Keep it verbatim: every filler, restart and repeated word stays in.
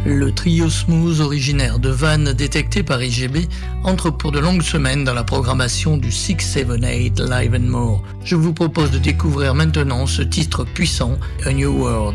Le trio smooth originaire de Vannes détecté par I G B entre pour de longues semaines dans la programmation du six sept huit Live and More. Je vous propose de découvrir maintenant ce titre puissant, A New World.